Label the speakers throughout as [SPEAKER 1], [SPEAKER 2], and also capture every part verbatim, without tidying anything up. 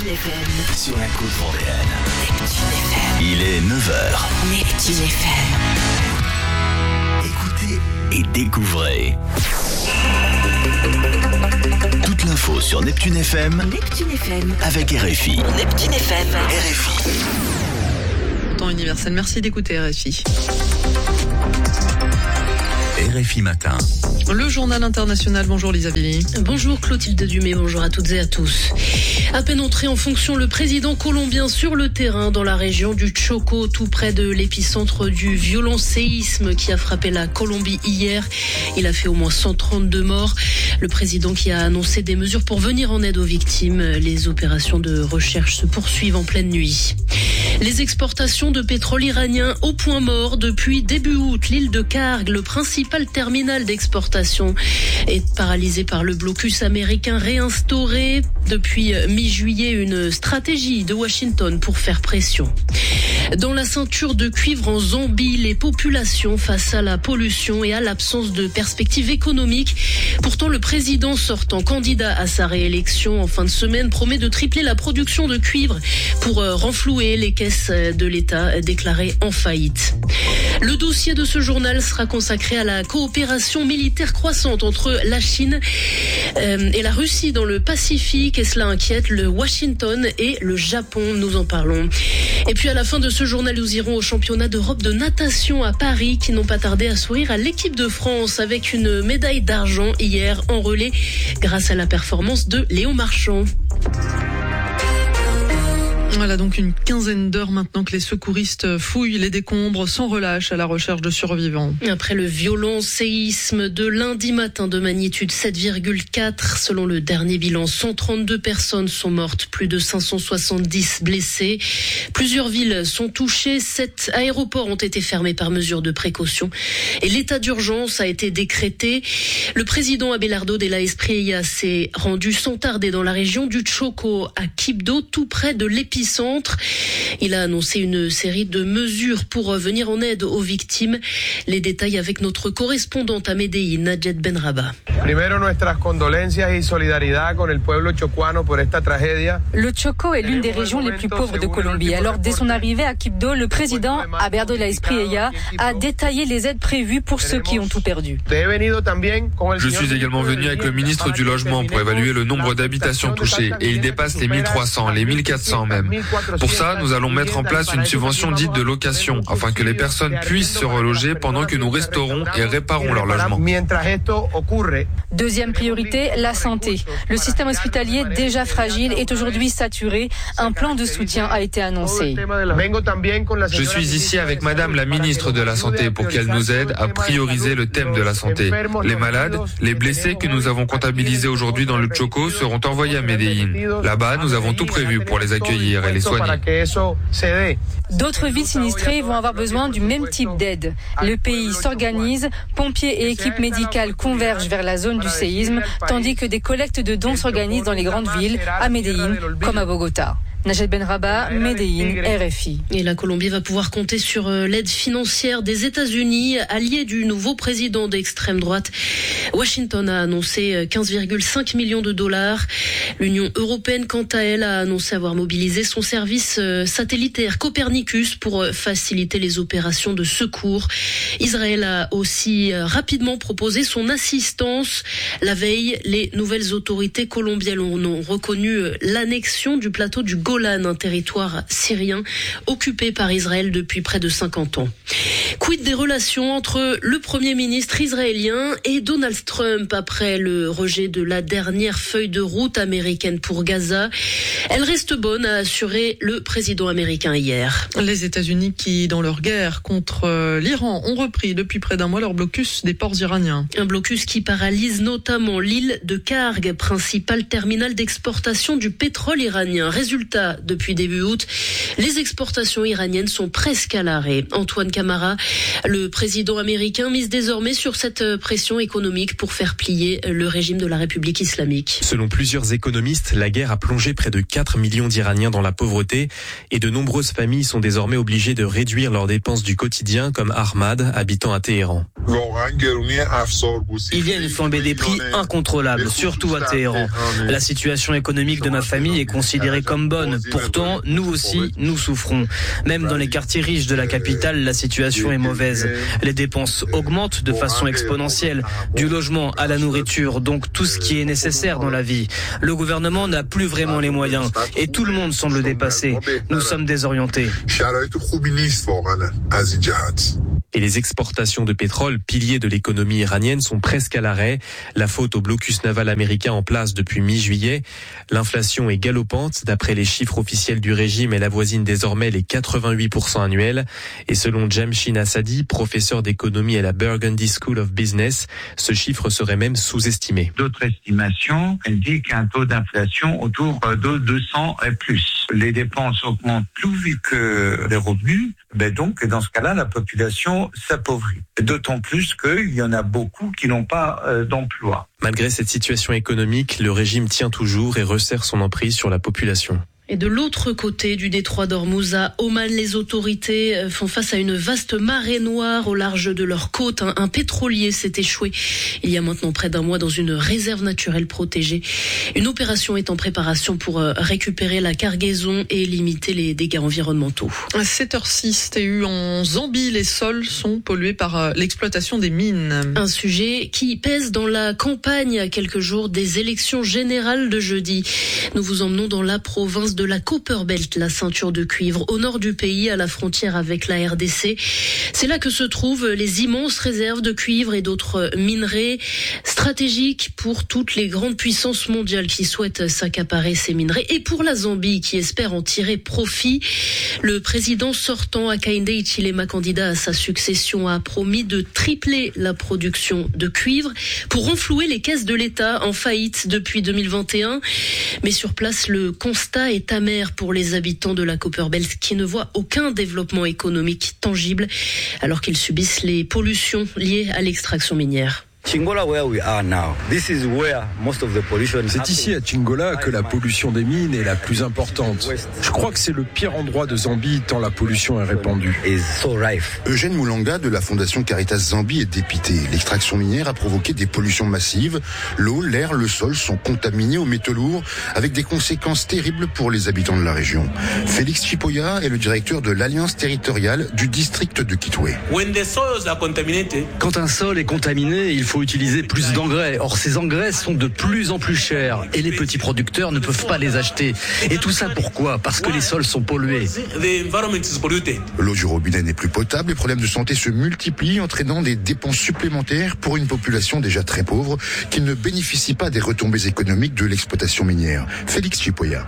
[SPEAKER 1] F M.
[SPEAKER 2] Sur la côte vendéenne.
[SPEAKER 1] Neptune F M.
[SPEAKER 2] Il est neuf heures.
[SPEAKER 1] Neptune F M.
[SPEAKER 2] Écoutez et découvrez. Toute l'info sur Neptune F M.
[SPEAKER 1] Neptune F M.
[SPEAKER 2] Avec R F I.
[SPEAKER 1] Neptune F M.
[SPEAKER 2] R F I.
[SPEAKER 3] Temps universel, merci d'écouter R F I.
[SPEAKER 2] R F I Matin.
[SPEAKER 3] Le journal international, bonjour Lisa Billy.
[SPEAKER 4] Bonjour Clotilde Dumay, bonjour à toutes et à tous. À peine entré en fonction, le président colombien sur le terrain dans la région du Chocó, tout près de l'épicentre du violent séisme qui a frappé la Colombie hier. Il a fait au moins cent trente-deux morts. Le président qui a annoncé des mesures pour venir en aide aux victimes. Les opérations de recherche se poursuivent en pleine nuit. Les exportations de pétrole iranien au point mort depuis début août. L'île de Kharg, le principal terminal d'exportation, est paralysée par le blocus américain réinstauré depuis mi-juillet, une stratégie de Washington pour faire pression. Dans la ceinture de cuivre en Zambie, les populations face à la pollution et à l'absence de perspectives économiques. Pourtant, le président sortant, candidat à sa réélection en fin de semaine, promet de tripler la production de cuivre pour renflouer les caisses de l'État déclarées en faillite. Le dossier de ce journal sera consacré à la coopération militaire croissante entre la Chine et la Russie dans le Pacifique, et cela inquiète le Washington et le Japon. Nous en parlons. Et puis à la fin de ce journal, nous irons au championnat d'Europe de natation à Paris, qui n'ont pas tardé à sourire à l'équipe de France avec une médaille d'argent hier en relais grâce à la performance de Léon Marchand.
[SPEAKER 3] Voilà donc une quinzaine d'heures maintenant que les secouristes fouillent les décombres sans relâche à la recherche de survivants.
[SPEAKER 4] Après le violent séisme de lundi matin de magnitude sept virgule quatre, selon le dernier bilan, cent trente-deux personnes sont mortes, plus de cinq cent soixante-dix blessés. Plusieurs villes sont touchées, sept aéroports ont été fermés par mesure de précaution et l'état d'urgence a été décrété. Le président Abelardo de la Espriella s'est rendu sans tarder dans la région du Chocó, à Quibdó, tout près de l'épicentre. Il a annoncé une série de mesures pour venir en aide aux victimes. Les détails avec notre correspondante à Medellín, Nadjet Benraba.
[SPEAKER 5] Le Chocó est l'une des régions les plus pauvres de Colombie. Alors, dès son arrivée à Quibdó, le président Abelardo de la Espriella a détaillé les aides prévues pour ceux qui ont tout perdu.
[SPEAKER 6] Je suis également venu avec le ministre du Logement pour évaluer le nombre d'habitations touchées, et il dépasse les mille trois cents, les mille quatre cents même. Pour ça, nous allons mettre en place une subvention dite de location, afin que les personnes puissent se reloger pendant que nous restaurons et réparons leur logement.
[SPEAKER 5] Deuxième priorité, la santé. Le système hospitalier, déjà fragile, est aujourd'hui saturé. Un plan de soutien a été annoncé.
[SPEAKER 6] Je suis ici avec Madame la ministre de la Santé pour qu'elle nous aide à prioriser le thème de la santé. Les malades, les blessés que nous avons comptabilisés aujourd'hui dans le Chocó seront envoyés à Medellín. Là-bas, nous avons tout prévu pour les accueillir et les soigner.
[SPEAKER 5] D'autres villes sinistrées vont avoir besoin du même type d'aide. Le pays s'organise, pompiers et équipes médicales convergent vers la zone du séisme, tandis que des collectes de dons s'organisent dans les grandes villes, à Medellín comme à Bogota. Nadjet Benraba, Medellín, R F I.
[SPEAKER 4] Et la Colombie va pouvoir compter sur l'aide financière des États-Unis, alliés du nouveau président d'extrême droite. Washington a annoncé quinze virgule cinq millions de dollars. L'Union européenne, quant à elle, a annoncé avoir mobilisé son service satellitaire Copernicus pour faciliter les opérations de secours. Israël a aussi rapidement proposé son assistance. La veille, les nouvelles autorités colombiennes ont reconnu l'annexion du plateau du Golan, un territoire syrien occupé par Israël depuis près de cinquante ans. Quid des relations entre le Premier ministre israélien et Donald Trump après le rejet de la dernière feuille de route américaine pour Gaza? Elle reste bonne, a assuré le président américain hier.
[SPEAKER 3] Les États-Unis qui, dans leur guerre contre l'Iran, ont repris depuis près d'un mois leur blocus des ports iraniens.
[SPEAKER 4] Un blocus qui paralyse notamment l'île de Kharg, principal terminal d'exportation du pétrole iranien. Résultat, ça depuis début août. Les exportations iraniennes sont presque à l'arrêt. Antoine Camara, le président américain, mise désormais sur cette pression économique pour faire plier le régime de la République islamique.
[SPEAKER 7] Selon plusieurs économistes, la guerre a plongé près de quatre millions d'Iraniens dans la pauvreté et de nombreuses familles sont désormais obligées de réduire leurs dépenses du quotidien, comme Ahmad, habitant à Téhéran.
[SPEAKER 8] Il y a une flambée des prix incontrôlable, surtout à Téhéran. La situation économique de ma famille est considérée comme bonne. Pourtant, nous aussi, nous souffrons. Même dans les quartiers riches de la capitale, la situation est mauvaise. Les dépenses augmentent de façon exponentielle, du logement à la nourriture, donc tout ce qui est nécessaire dans la vie. Le gouvernement n'a plus vraiment les moyens et tout le monde semble dépassé. Nous sommes désorientés.
[SPEAKER 7] Et les exportations de pétrole, piliers de l'économie iranienne, sont presque à l'arrêt. La faute au blocus naval américain en place depuis mi-juillet. L'inflation est galopante. D'après les chiffres officiels du régime, elle avoisine désormais les quatre-vingt-huit pour cent annuels. Et selon Jamshin Assadi, professeur d'économie à la Burgundy School of Business, ce chiffre serait même sous-estimé.
[SPEAKER 9] D'autres estimations indiquent un taux d'inflation autour de deux cents et plus. Les dépenses augmentent plus vite que les revenus. Ben donc, dans ce cas-là, la population s'appauvrit. D'autant plus qu'il y en a beaucoup qui n'ont pas euh, d'emploi.
[SPEAKER 7] Malgré cette situation économique, le régime tient toujours et resserre son emprise sur la population.
[SPEAKER 4] Et de l'autre côté du détroit d'Ormuz, à Oman, les autorités font face à une vaste marée noire au large de leur côte. Un, un pétrolier s'est échoué il y a maintenant près d'un mois dans une réserve naturelle protégée. Une opération est en préparation pour récupérer la cargaison et limiter les dégâts environnementaux.
[SPEAKER 3] À sept heures six, T U en Zambie, les sols sont pollués par l'exploitation des mines.
[SPEAKER 4] Un sujet qui pèse dans la campagne à quelques jours des élections générales de jeudi. Nous vous emmenons dans la province de la Copper Belt, la ceinture de cuivre, au nord du pays, à la frontière avec la R D C. C'est là que se trouvent les immenses réserves de cuivre et d'autres minerais stratégiques pour toutes les grandes puissances mondiales qui souhaitent s'accaparer ces minerais et pour la Zambie qui espère en tirer profit. Le président sortant, Hakainde Hichilema, candidat à sa succession, a promis de tripler la production de cuivre pour renflouer les caisses de l'État en faillite depuis deux mille vingt et un. Mais sur place, le constat est amer pour les habitants de la Copper Belt qui ne voient aucun développement économique tangible alors qu'ils subissent les pollutions liées à l'extraction minière.
[SPEAKER 10] C'est ici à Chingola que la pollution des mines est la plus importante. Je crois que c'est le pire endroit de Zambie tant la pollution est répandue.
[SPEAKER 11] Eugène Moulanga de la Fondation Caritas Zambie est dépité. L'extraction minière a provoqué des pollutions massives. L'eau, l'air, le sol sont contaminés aux métaux lourds avec des conséquences terribles pour les habitants de la région. Félix Chipoya est le directeur de l'Alliance territoriale du district de Kitwe.
[SPEAKER 12] Quand un sol est contaminé, il faut utiliser plus d'engrais. Or, ces engrais sont de plus en plus chers et les petits producteurs ne peuvent pas les acheter. Et tout ça pourquoi ? Parce que les sols sont pollués.
[SPEAKER 11] L'eau du robinet n'est plus potable, les problèmes de santé se multiplient, entraînant des dépenses supplémentaires pour une population déjà très pauvre qui ne bénéficie pas des retombées économiques de l'exploitation minière. Félix Chipoya.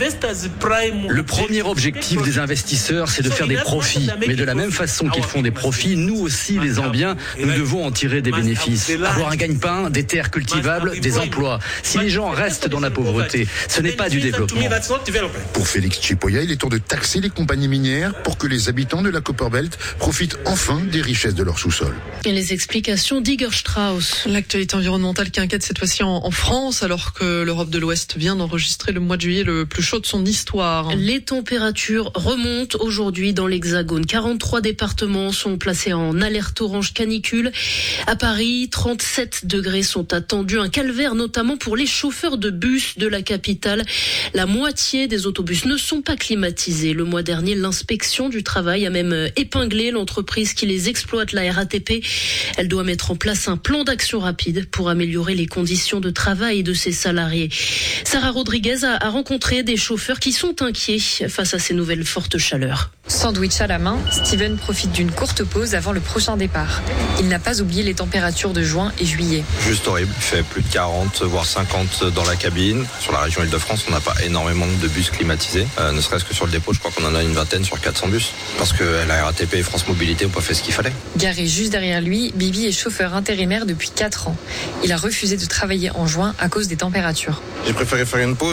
[SPEAKER 12] Le premier objectif des investisseurs, c'est de faire des profits. Mais de la même façon qu'ils font des profits, nous aussi, les Zambiens, nous devons en tirer des bénéfices. Avoir un gagne-pain, des terres cultivables, des emplois. Si les gens restent dans la pauvreté, ce n'est pas du développement.
[SPEAKER 11] Pour Félix Chipoya, il est temps de taxer les compagnies minières pour que les habitants de la Copper Belt profitent enfin des richesses de leur sous-sol.
[SPEAKER 4] Et les explications d'Igor Strauss.
[SPEAKER 3] L'actualité environnementale qui inquiète cette fois-ci en, en France, alors que l'Europe de l'Ouest vient d'enregistrer le mois de juillet le plus chaud de son histoire.
[SPEAKER 4] Les températures remontent aujourd'hui dans l'Hexagone. quarante-trois départements sont placés en alerte orange canicule. À Paris, trente-sept degrés sont attendus. Un calvaire notamment pour les chauffeurs de bus de la capitale. La moitié des autobus ne sont pas climatisés. Le mois dernier, l'inspection du travail a même épinglé l'entreprise qui les exploite, la R A T P. Elle doit mettre en place un plan d'action rapide pour améliorer les conditions de travail de ses salariés. Sarah Rodriguez a rencontré des chauffeurs qui sont inquiets face à ces nouvelles fortes chaleurs.
[SPEAKER 13] Sandwich à la main, Steven profite d'une courte pause avant le prochain départ. Il n'a pas oublié les températures de juin et juillet.
[SPEAKER 14] Juste horrible, il fait plus de quarante, voire cinquante dans la cabine. Sur la région Île-de-France, on n'a pas énormément de bus climatisés. Euh, ne serait-ce que sur le dépôt, je crois qu'on en a une vingtaine sur quatre cents bus. Parce que la R A T P et France Mobilité n'ont pas fait ce qu'il fallait.
[SPEAKER 13] Garé juste derrière lui, Bibi est chauffeur intérimaire depuis quatre ans. Il a refusé de travailler en juin à cause des températures.
[SPEAKER 14] J'ai préféré faire une pause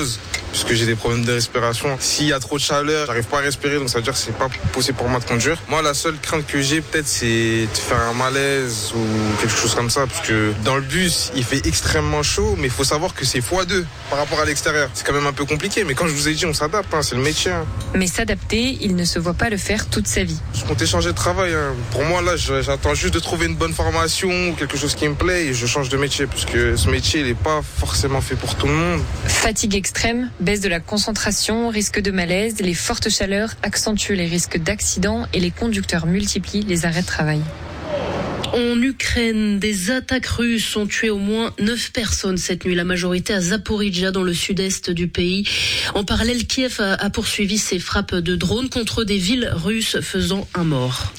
[SPEAKER 15] puisque j'ai des problèmes de respiration. S'il y a trop de chaleur, j'arrive pas à respirer, donc ça veut dire que c'est pas possible pour moi de conduire. Moi, la seule crainte que j'ai, peut-être, c'est de faire un malaise ou quelque chose comme ça, parce que dans le bus, il fait extrêmement chaud, mais il faut savoir que c'est fois deux par rapport à l'extérieur. C'est quand même un peu compliqué, mais quand je vous ai dit, on s'adapte, hein, c'est le métier. Hein.
[SPEAKER 13] Mais s'adapter, il ne se voit pas le faire toute sa vie.
[SPEAKER 15] Je comptais changer de travail. Hein. Pour moi, là, j'attends juste de trouver une bonne formation ou quelque chose qui me plaît et je change de métier, parce que ce métier, il n'est pas forcément fait pour tout le monde.
[SPEAKER 13] Fatigue extrême, baisse de la concentration, risque de malaise, les fortes chaleurs accentuent les risques d'accidents et les conducteurs multiplient les arrêts de travail.
[SPEAKER 4] En Ukraine, des attaques russes ont tué au moins neuf personnes cette nuit, la majorité à Zaporijjia dans le sud-est du pays. En parallèle, Kiev a poursuivi ses frappes de drones contre des villes russes, faisant un mort.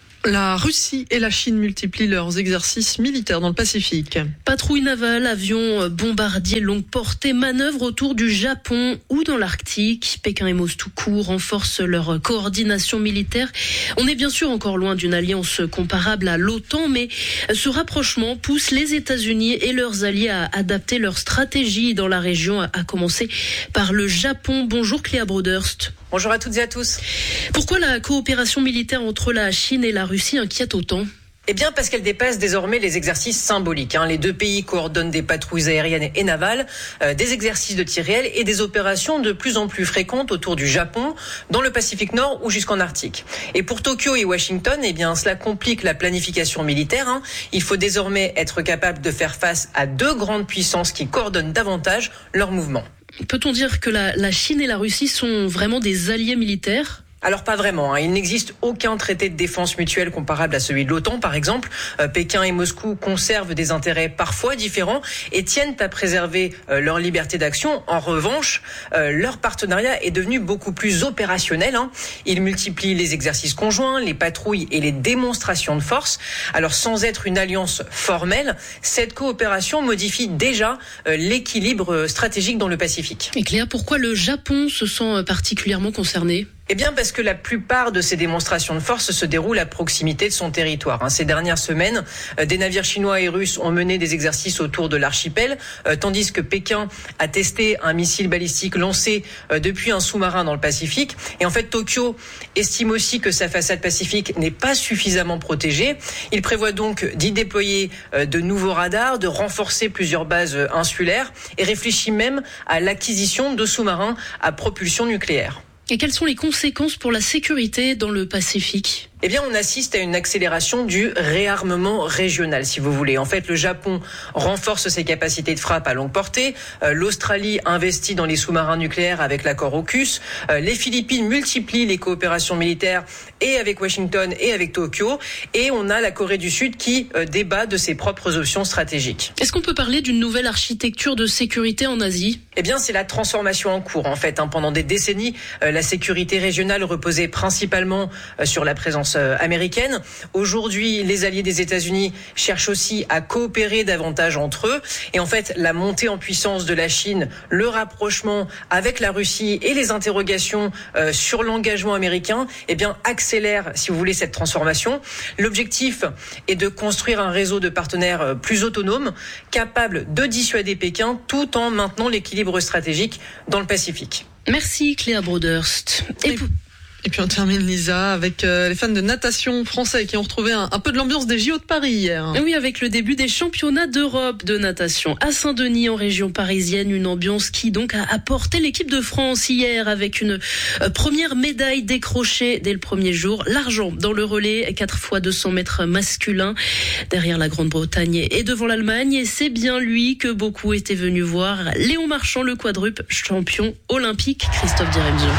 [SPEAKER 3] La Russie et la Chine multiplient leurs exercices militaires dans le Pacifique.
[SPEAKER 4] Patrouilles navales, avions, bombardiers longue portée, manœuvres autour du Japon ou dans l'Arctique. Pékin et Moscou renforcent leur coordination militaire. On est bien sûr encore loin d'une alliance comparable à l'OTAN, mais ce rapprochement pousse les États-Unis et leurs alliés à adapter leur stratégie dans la région, à commencer par le Japon. Bonjour Cléa Broderst.
[SPEAKER 16] Bonjour à toutes et à tous.
[SPEAKER 4] Pourquoi la coopération militaire entre la Chine et la Russie inquiète autant ?
[SPEAKER 16] Eh bien, parce qu'elle dépasse désormais les exercices symboliques. Hein. Les deux pays coordonnent des patrouilles aériennes et navales, euh, des exercices de tir réel et des opérations de plus en plus fréquentes autour du Japon, dans le Pacifique Nord ou jusqu'en Arctique. Et pour Tokyo et Washington, eh bien, cela complique la planification militaire. Hein. Il faut désormais être capable de faire face à deux grandes puissances qui coordonnent davantage leurs mouvements.
[SPEAKER 4] Peut-on dire que la, la Chine et la Russie sont vraiment des alliés militaires ?
[SPEAKER 16] Alors pas vraiment, hein. Il n'existe aucun traité de défense mutuelle comparable à celui de l'OTAN par exemple. Euh, Pékin et Moscou conservent des intérêts parfois différents et tiennent à préserver euh, leur liberté d'action. En revanche, euh, leur partenariat est devenu beaucoup plus opérationnel. Hein. Ils multiplient les exercices conjoints, les patrouilles et les démonstrations de force. Alors sans être une alliance formelle, cette coopération modifie déjà euh, l'équilibre stratégique dans le Pacifique.
[SPEAKER 4] Et Cléa, pourquoi le Japon se sent particulièrement concerné ?
[SPEAKER 16] Eh bien, parce que la plupart de ces démonstrations de force se déroulent à proximité de son territoire. Ces dernières semaines, des navires chinois et russes ont mené des exercices autour de l'archipel, tandis que Pékin a testé un missile balistique lancé depuis un sous-marin dans le Pacifique. Et en fait, Tokyo estime aussi que sa façade pacifique n'est pas suffisamment protégée. Il prévoit donc d'y déployer de nouveaux radars, de renforcer plusieurs bases insulaires et réfléchit même à l'acquisition de sous-marins à propulsion nucléaire.
[SPEAKER 4] Et quelles sont les conséquences pour la sécurité dans le Pacifique ?
[SPEAKER 16] Eh bien, on assiste à une accélération du réarmement régional, si vous voulez. En fait, le Japon renforce ses capacités de frappe à longue portée. Euh, L'Australie investit dans les sous-marins nucléaires avec l'accord AUKUS. Euh, les Philippines multiplient les coopérations militaires et avec Washington et avec Tokyo. Et on a la Corée du Sud qui euh, débat de ses propres options stratégiques.
[SPEAKER 4] Est-ce qu'on peut parler d'une nouvelle architecture de sécurité en Asie ?
[SPEAKER 16] Eh bien, c'est la transformation en cours, en fait. Hein. Pendant des décennies, euh, la sécurité régionale reposait principalement euh, sur la présence américaine. Aujourd'hui, les alliés des États-Unis cherchent aussi à coopérer davantage entre eux. Et en fait, la montée en puissance de la Chine, le rapprochement avec la Russie et les interrogations euh, sur l'engagement américain, eh bien, accélèrent, si vous voulez, cette transformation. L'objectif est de construire un réseau de partenaires plus autonomes, capables de dissuader Pékin tout en maintenant l'équilibre stratégique dans le Pacifique.
[SPEAKER 4] Merci Cléa Broderst.
[SPEAKER 3] Et pour... Et puis on termine, Lisa, avec euh, les fans de natation français qui ont retrouvé un, un peu de l'ambiance des J O de Paris hier.
[SPEAKER 4] Oui, avec le début des championnats d'Europe de natation à Saint-Denis en région parisienne, une ambiance qui donc a apporté l'équipe de France hier avec une euh, première médaille décrochée dès le premier jour. L'argent dans le relais, quatre fois deux cents mètres masculin, derrière la Grande-Bretagne et devant l'Allemagne. Et c'est bien lui que beaucoup étaient venus voir, Léon Marchand, le quadruple champion olympique. Christophe Diremzio.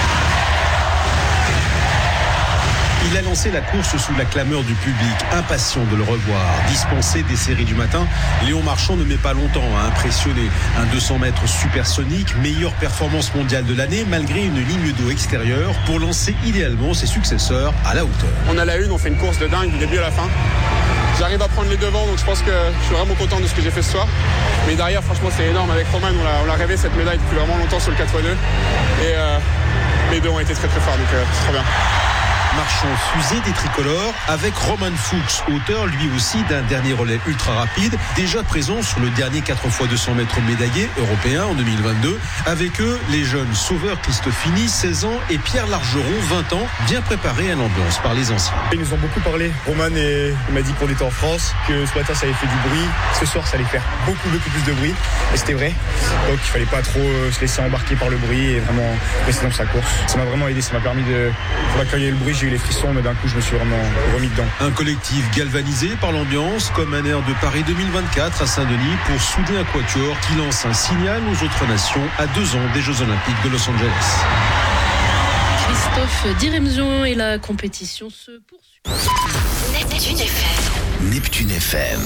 [SPEAKER 17] Il a lancé la course sous la clameur du public, impatient de le revoir. Dispensé des séries du matin, Léon Marchand ne met pas longtemps à impressionner. Un deux cents mètres supersonique, meilleure performance mondiale de l'année, malgré une ligne d'eau extérieure, pour lancer idéalement ses successeurs à la hauteur.
[SPEAKER 18] On a la une, on fait une course de dingue du début à la fin. J'arrive à prendre les devants, donc je pense que je suis vraiment content de ce que j'ai fait ce soir. Mais derrière, franchement, c'est énorme. Avec Roman, on l'a, on l'a rêvé cette médaille depuis vraiment longtemps sur le quatre fois deux. Et euh, les deux ont été très très forts, donc euh, c'est trop bien.
[SPEAKER 17] marche en fusée des tricolores avec Romain Fuchs, auteur lui aussi d'un dernier relais ultra rapide, déjà présent sur le dernier quatre fois deux cents mètres médaillé européen en deux mille vingt-deux. Avec eux, les jeunes Sauveur Christofini, seize ans, et Pierre Largeron, vingt ans, bien préparés à l'ambiance par les anciens.
[SPEAKER 19] Ils nous ont beaucoup parlé. Roman et, il m'a dit qu'on était en France, que ce matin ça avait fait du bruit, ce soir ça allait faire beaucoup beaucoup plus de bruit, et c'était vrai. Donc il fallait pas trop se laisser embarquer par le bruit et vraiment rester dans sa course. Ça m'a vraiment aidé, ça m'a permis de... Quand il y a eu le bruit, j'ai eu les frissons, mais d'un coup je me suis vraiment remis dedans.
[SPEAKER 17] Un collectif galvanisé par l'ambiance, comme un air de Paris deux mille vingt-quatre à Saint-Denis pour souder un quatuor qui lance un signal aux autres nations à deux ans des Jeux Olympiques de Los Angeles.
[SPEAKER 4] Christophe Diremzion et la compétition se poursuit.
[SPEAKER 1] Neptune F M.
[SPEAKER 2] Neptune F M.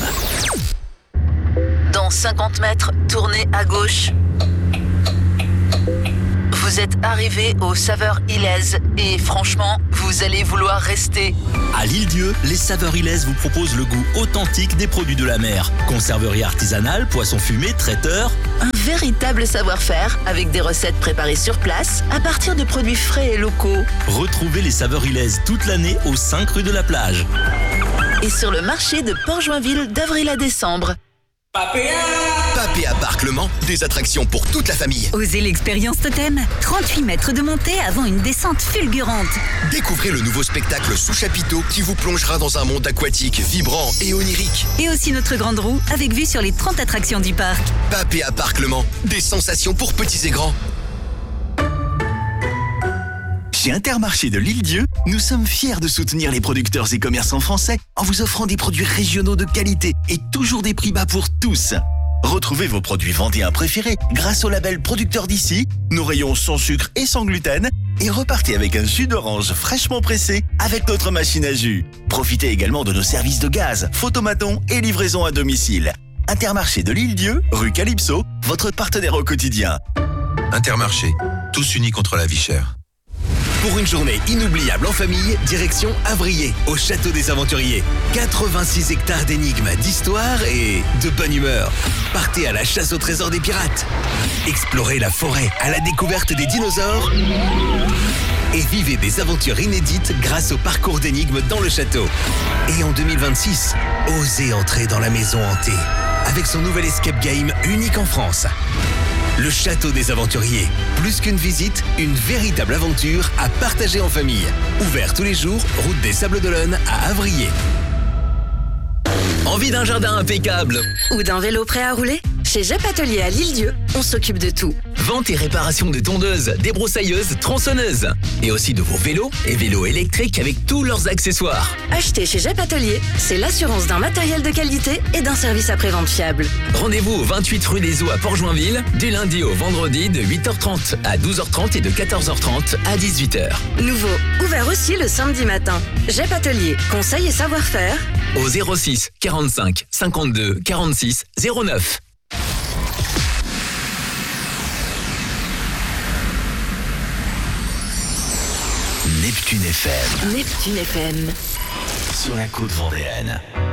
[SPEAKER 1] Dans cinquante mètres, tournez à gauche. Vous êtes arrivé aux Saveurs Ilaises et franchement, vous allez vouloir rester.
[SPEAKER 2] À l'Île-Dieu, les Saveurs Ilaises vous proposent le goût authentique des produits de la mer. Conserverie artisanale, poissons fumés, traiteurs.
[SPEAKER 1] Un véritable savoir-faire avec des recettes préparées sur place à partir de produits frais et locaux.
[SPEAKER 2] Retrouvez les Saveurs Ilaises toute l'année aux cinq rue de la Plage.
[SPEAKER 1] Et sur le marché de Port-Joinville d'avril à décembre.
[SPEAKER 2] Papéa Parc Le Mans, des attractions pour toute la famille.
[SPEAKER 20] Osez l'expérience Totem, trente-huit mètres de montée avant une descente fulgurante.
[SPEAKER 2] Découvrez le nouveau spectacle sous chapiteau qui vous plongera dans un monde aquatique, vibrant et onirique.
[SPEAKER 20] Et aussi notre grande roue avec vue sur les trente attractions du parc.
[SPEAKER 2] Papéa Parc Le Mans, des sensations pour petits et grands. Chez Intermarché de l'Île-Dieu, nous sommes fiers de soutenir les producteurs et commerçants français en vous offrant des produits régionaux de qualité et toujours des prix bas pour tous. Retrouvez vos produits vendéens préférés grâce au label Producteur d'ici, nos rayons sans sucre et sans gluten, et repartez avec un jus d'orange fraîchement pressé avec notre machine à jus. Profitez également de nos services de gaz, photomaton et livraison à domicile. Intermarché de l'Île-Dieu, rue Calypso, votre partenaire au quotidien.
[SPEAKER 21] Intermarché, tous unis contre la vie chère.
[SPEAKER 2] Pour une journée inoubliable en famille, direction Avrier, au Château des Aventuriers. quatre-vingt-six hectares d'énigmes, d'histoire et de bonne humeur. Partez à la chasse au trésor des pirates. Explorez la forêt à la découverte des dinosaures. Et vivez des aventures inédites grâce au parcours d'énigmes dans le château. Et en deux mille vingt-six, osez entrer dans la maison hantée avec son nouvel escape game unique en France. Le Château des Aventuriers. Plus qu'une visite, une véritable aventure à partager en famille. Ouvert tous les jours, route des Sables d'Olonne à Avrier.
[SPEAKER 1] Envie d'un jardin impeccable ou d'un vélo prêt à rouler? Chez Jep Atelier à l'Île-Dieu, on s'occupe de tout.
[SPEAKER 2] Vente et réparation de tondeuses, débroussailleuses, tronçonneuses. Et aussi de vos vélos et vélos électriques avec tous leurs accessoires.
[SPEAKER 1] Acheter chez Jep Atelier, c'est l'assurance d'un matériel de qualité et d'un service après-vente fiable.
[SPEAKER 2] Rendez-vous au vingt-huit rue des Eaux à Port-Joinville, du lundi au vendredi de huit heures trente à douze heures trente et de quatorze heures trente à dix-huit heures.
[SPEAKER 1] Nouveau, ouvert aussi le samedi matin. Jep Atelier, conseil et savoir-faire.
[SPEAKER 2] Au zéro six quarante-cinq cinquante-deux quarante-six zéro neuf. Neptune F M.
[SPEAKER 1] Neptune F M.
[SPEAKER 2] Sur la côte vendéenne.